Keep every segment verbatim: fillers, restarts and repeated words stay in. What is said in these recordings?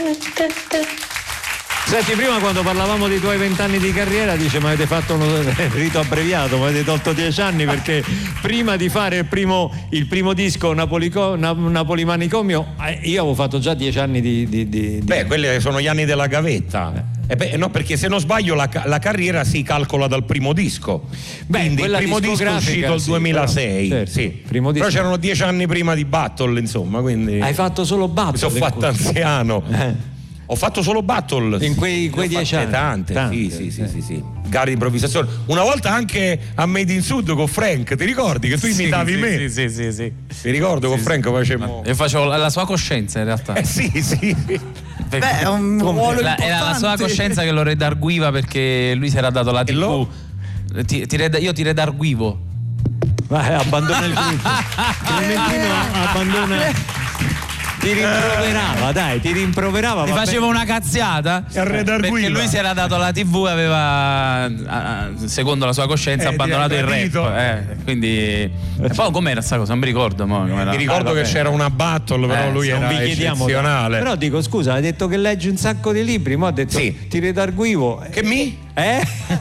Senti, prima quando parlavamo dei tuoi vent'anni di carriera dice ma avete fatto un rito abbreviato, ma avete tolto dieci anni perché prima di fare il primo, il primo disco Napolico, Napoli Manicomio io avevo fatto già dieci anni di, di, di, di... Beh, quelli sono gli anni della gavetta. Eh beh, no, perché se non sbaglio la, la carriera si calcola dal primo disco. Beh, quindi il primo disco è uscito nel sì, duemilasei. Però, certo, sì. primo disco. Però c'erano dieci anni prima di Battle, insomma, quindi. Hai fatto solo Battle? Mi sono fatto anziano. Eh. Ho fatto solo Battle. In quei, quei dieci anni? Tante, tante sì, sì, sì, sì, sì. Gare di improvvisazione. Una volta anche a Made in Sud con Frank, ti ricordi che tu imitavi sì, me? Sì, sì, sì, sì. Ti ricordo sì, con Frank sì. facevamo. Io facevo la sua coscienza in realtà. Eh sì, sì. Beh, è un ruolo la, era la sua coscienza che lo redarguiva perché lui si era dato la tivù. Ti, ti red, io ti redarguivo. Vai, abbandona il gruppo. Clementino abbandona. Ti rimproverava, dai, ti rimproverava. Ti faceva una cazziata perché lui si era dato la tivù e aveva, secondo la sua coscienza, eh, abbandonato il rap. Eh, quindi. E poi com'era sta cosa? Non mi ricordo. Mo, mi ricordo ah, che c'era una battle, però eh, lui era eccezionale. Però dico, scusa, hai detto che leggi un sacco di libri, mo ha detto sì. Ti redarguivo. Che mi? Eh?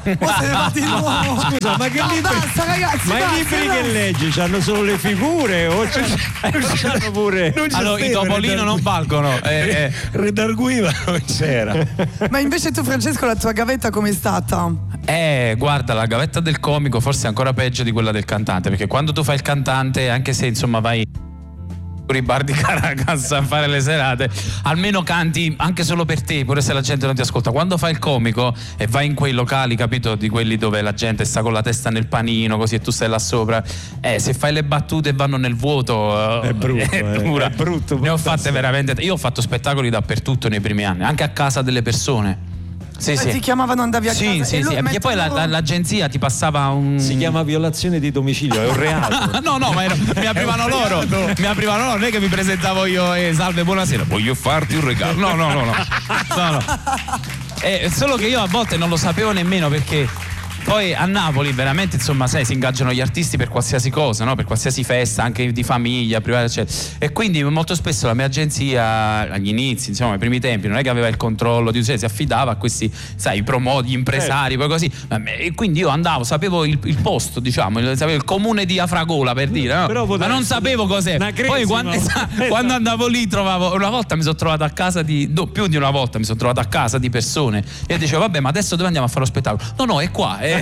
Scusa, ma che no, libri? Basta, ragazzi, ma basta, i libri no. che leggi c'hanno solo le figure o c'hanno pure. Allora, i Topolino non valgono. Eh, eh. Redarguiva non c'era. Ma invece tu, Francesco, la tua gavetta com'è stata? Eh, guarda, la gavetta del comico forse è ancora peggio di quella del cantante, perché quando tu fai il cantante, anche se insomma vai i bar di Caracas a fare le serate, almeno canti anche solo per te, pure se la gente non ti ascolta. Quando fai il comico e vai in quei locali, capito, di quelli dove la gente sta con la testa nel panino così e tu stai là sopra, eh, se fai le battute e vanno nel vuoto è brutto, è dura. È brutto, ne ho fatte veramente. Io ho fatto spettacoli dappertutto nei primi anni, anche a casa delle persone. Sì, sì. Ti chiamavano, andavi a sì, casa sì, e sì, perché poi la, la, l'agenzia ti passava un. Si chiama violazione di domicilio, è un reato. no, no, ma era, mi aprivano loro. Mi aprivano loro, non è che mi presentavo io e eh, salve, buonasera, voglio farti un regalo. No, no, no, no. no, no. Eh, solo che io a volte non lo sapevo nemmeno perché. Poi a Napoli veramente, insomma, sai, si ingaggiano gli artisti per qualsiasi cosa, no? Per qualsiasi festa, anche di famiglia, privata, eccetera. E quindi molto spesso la mia agenzia, agli inizi, insomma, ai primi tempi, non è che aveva il controllo di sé, si affidava a questi, sai, i promoti, gli impresari, poi così. E quindi io andavo, sapevo il, il posto, diciamo, sapevo il comune di Afragola, per dire, no? Però ma non sapevo cos'è. Poi quando, quando andavo lì trovavo, una volta mi sono trovato a casa di, no, più di una volta mi sono trovato a casa di persone e dicevo, vabbè, ma adesso dove andiamo a fare lo spettacolo? No, no, è qua, è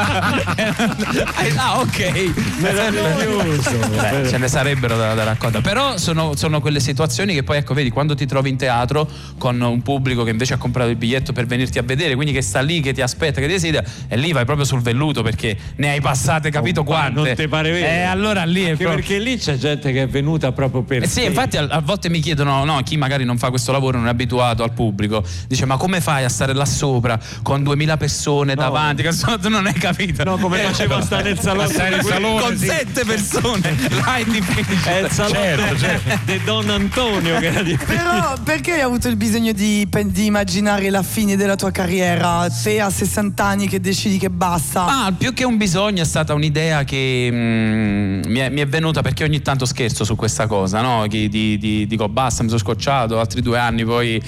ah, ok, meraviglioso. Beh, ce ne sarebbero da, da raccontare, però sono, sono quelle situazioni che poi, ecco, vedi, quando ti trovi in teatro con un pubblico che invece ha comprato il biglietto per venirti a vedere, quindi che sta lì, che ti aspetta, che ti desidera, e lì vai proprio sul velluto perché ne hai passate, capito, oh, quante. Non ti pare vero? Eh, allora lì è proprio... perché lì c'è gente che è venuta proprio per eh sì, infatti a, a volte mi chiedono, no, chi magari non fa questo lavoro, non è abituato al pubblico, dice, ma come fai a stare là sopra con duemila persone no. davanti? Che tu non hai capito. No, come eh, faceva a stare nel salotto, stare nel salone con sì. sette persone. Là è difficile. È il salotto certo, certo. di Don Antonio che era difficile. Però perché hai avuto il bisogno di, di immaginare la fine della tua carriera? Te a sessanta anni che decidi che basta? Ah, più che un bisogno è stata un'idea che mm, mi, è, mi è venuta perché ogni tanto scherzo su questa cosa, no? Che di, di, dico basta, mi sono scocciato, altri due anni poi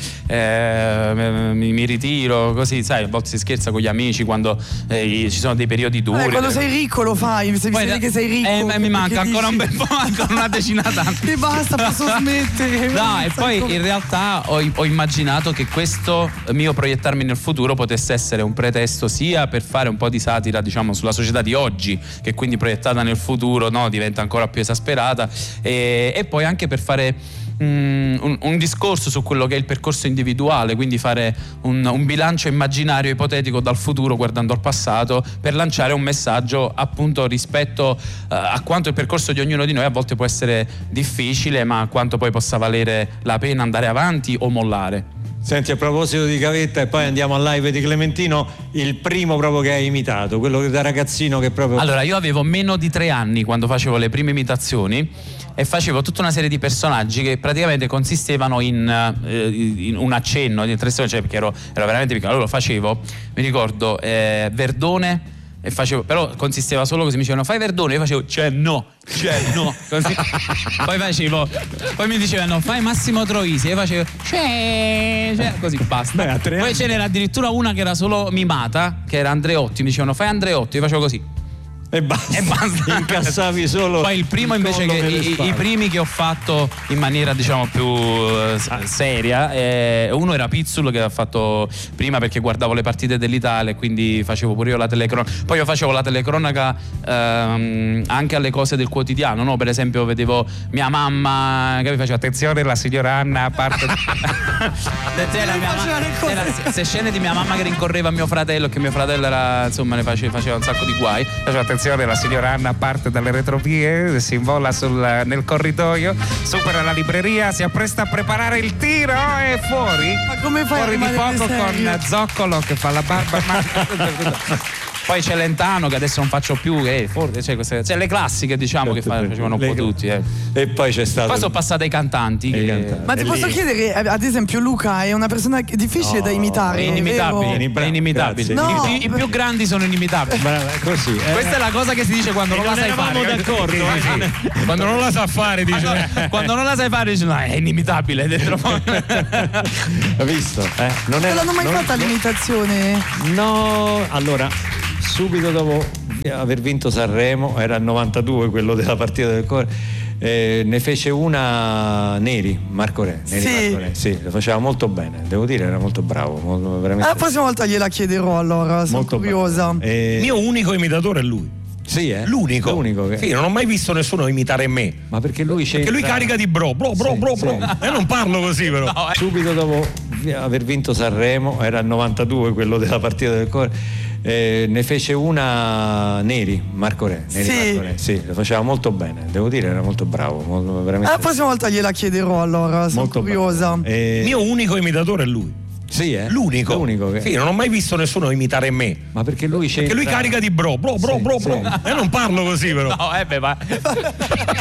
eh, mi, mi ritiro, così, sai, a volte si scherza con gli amici quando eh, ci sono dei periodi duri. Eh, quando sei ricco lo fai, se mi che sei ricco. Eh, mi manca ancora dici... un bel po', ancora una decina d'anni. E basta, posso smettere. No, e poi come... in realtà ho, ho immaginato che questo mio proiettarmi nel futuro potesse essere un pretesto sia per fare un po' di satira, diciamo, sulla società di oggi, che quindi proiettata nel futuro, no, diventa ancora più esasperata, e, e poi anche per fare mm, un, un discorso su quello che è il percorso individuale, quindi fare un, un bilancio immaginario ipotetico dal futuro guardando al passato, per lanciare un messaggio appunto rispetto uh, a quanto il percorso di ognuno di noi a volte può essere difficile, ma quanto poi possa valere la pena andare avanti o mollare. Senti, a proposito di gavetta, e poi andiamo al live di Clementino, il primo proprio che hai imitato, quello che da ragazzino che proprio... Allora, io avevo meno di tre anni quando facevo le prime imitazioni e facevo tutta una serie di personaggi che praticamente consistevano in, eh, in un accenno di tre, cioè perché ero, ero veramente piccolo. Allora lo facevo, mi ricordo, eh, Verdone, e facevo, però consisteva solo così, mi dicevano fai Verdone, io facevo c'è no, c'è no, così. Poi facevo, poi mi dicevano fai Massimo Troisi, e io facevo c'è eh, cioè, così basta. Beh, a tre Poi anni. ce n'era addirittura una che era solo mimata, che era Andreotti, mi dicevano fai Andreotti, io facevo così. E basta. E basta. Incassavi solo. Poi il primo invece collo che nelle i, i spalle. primi che ho fatto in maniera diciamo più eh, s- seria, eh, uno era Pizzul che ha fatto prima perché guardavo le partite dell'Italia e quindi facevo pure io la telecronaca. Poi io facevo la telecronaca ehm, anche alle cose del quotidiano, no? Per esempio vedevo mia mamma che mi faceva attenzione la signora Anna a parte c'era mia faceva le mamma, cose. c'era queste scene di mia mamma che rincorreva mio fratello, che mio fratello era insomma ne face- faceva un sacco di guai. Faceva attenzione la signora Anna parte dalle retrovie, si invola sul, nel corridoio, supera la libreria, si appresta a preparare il tiro e fuori. Ma come fai a fuori di rimanere poco serio? con Zoccolo che fa la barba. Poi c'è Lentano che adesso non faccio più, che forse c'è, queste, c'è le classiche diciamo che fa- facevano un po' Le- tutti. Eh. E poi c'è stato. Poi sono passate ai cantanti. Ai che- cantanti. Ma ti E posso lì- chiedere, eh, ad esempio Luca è una persona che- difficile da imitare, È inimitabile, vero? Vieni, bravo, è inimitabile. grazie. No. I, i- i più grandi sono inimitabili. Brava, così. eh. Questa è la cosa che si dice quando E non la non sai eravamo fare. d'accordo, Sì, sì, eh. sì. Quando non la sa fare dice Quando, quando non la sai fare dici no, è inimitabile, dentro. Hai visto? Eh? Non Non era- l'hanno mai non- fatta l'imitazione? No, allora, subito dopo aver vinto Sanremo, era il novantadue quello della partita del cuore, eh, ne fece una Neri, Marco Re. Neri Sì. Marco Re, sì, lo faceva molto bene, devo dire, era molto bravo, molto, veramente. La prossima volta gliela chiederò allora, sono molto curiosa. bravo. Eh, il mio unico imitatore è lui. sì, eh? L'unico. L'unico che- Sì, non ho mai visto nessuno imitare me. Ma perché lui c'entra... Perché lui carica di bro, bro, bro, Sì, bro, sì. bro. Io non parlo così però. No, eh. Subito dopo aver vinto Sanremo, era il novantadue quello della partita del cuore, eh, ne fece una Neri, Marco Re. Neri Sì. Marco Re, sì, lo faceva molto bene, devo dire, era molto bravo, molto, veramente La prossima volta gliela chiederò allora, sono molto curiosa. bravo. Eh, Il mio unico imitatore è lui. sì, eh? L'unico. L'unico che... Sì, non ho mai visto nessuno imitare me. Ma perché lui c'entra... Perché lui carica di bro, bro, bro, Sì, bro, sì. bro. Io non parlo così però. No, eh beh, ma